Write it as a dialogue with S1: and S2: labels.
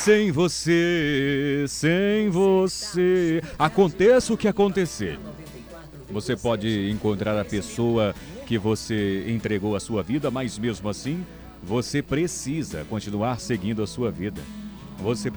S1: Sem você, sem você, aconteça o que acontecer. Você pode encontrar a pessoa que você entregou a sua vida, mas mesmo assim, você precisa continuar seguindo a sua vida. Você